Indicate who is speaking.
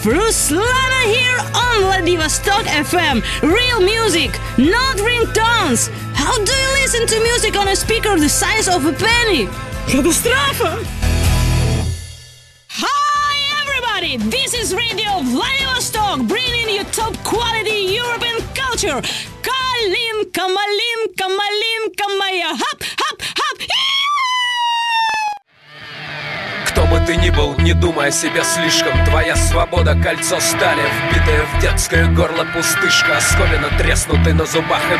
Speaker 1: Ruslana here on Vladivostok FM. Real music, not ringtones. How do you listen to music on a speaker the size of a penny? Катастрофа! Hi everybody, this is Radio Vladivostok, bringing you top quality European culture. Калинка, малинка, малинка моя, хап, хап, хап.
Speaker 2: Кто бы ты ни был, не думай о себе слишком. Твоя свобода — кольцо стали, вбитое в детское горло пустышка. Осколено треснутый на зубах и